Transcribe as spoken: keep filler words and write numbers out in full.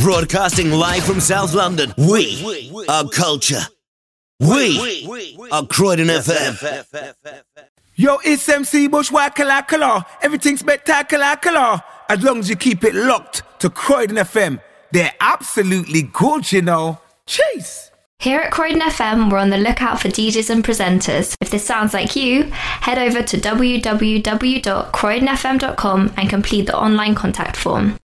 Broadcasting live from South London. We are culture. We are Croydon F M. Yo, it's M C Bushwhacker. Everything's spectacular. As long as you keep it locked to Croydon F M. They're absolutely good, you know. Chase. Here at Croydon F M, we're on the lookout for D Js and presenters. If this sounds like you, head over to w w w dot croydon f m dot com and complete the online contact form.